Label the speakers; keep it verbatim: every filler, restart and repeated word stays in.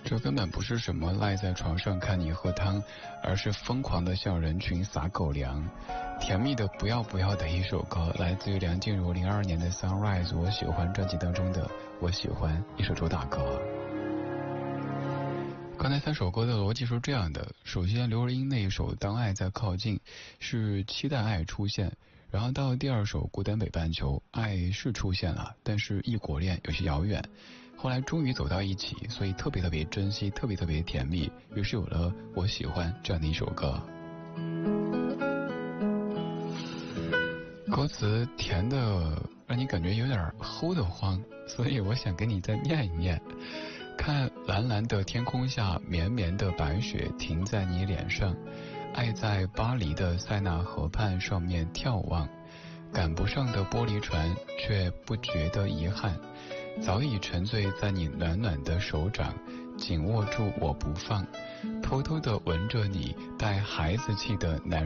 Speaker 1: 这根本不是什么赖在床上看你喝汤，而是疯狂的向人群撒狗粮，甜蜜的不要不要的一首歌，来自于梁静茹零二年的 Sunrise 我喜欢专辑当中的我喜欢，一首主打歌。刚才三首歌的逻辑是这样的，首先刘若英那一首当爱在靠近是期待爱出现，然后到第二首孤单北半球，爱是出现了，但是异国恋有些遥远，后来终于走到一起，所以特别特别珍惜，特别特别甜蜜，于是有了我喜欢这样的一首歌。歌词甜的让你感觉有点齁得慌，所以我想给你再念一念。看蓝蓝的天空下，绵绵的白雪停在你脸上，爱在巴黎的塞纳河畔上面眺望，赶不上的玻璃船却不觉得遗憾，早已沉醉在你暖暖的手掌，紧握住我不放，偷偷地闻着你带孩子气的男